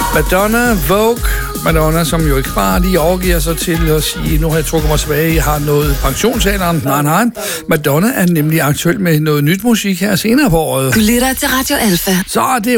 Madonna, Vogue. Madonna, som jo ikke bare lige overgiver sig til at sige, nu har jeg trukket mig tilbage, jeg har noget pensionsalderen. Nej. Madonna er nemlig aktuel med noget nyt musik her senere på året. Du lytter til Radio Alfa. Så er det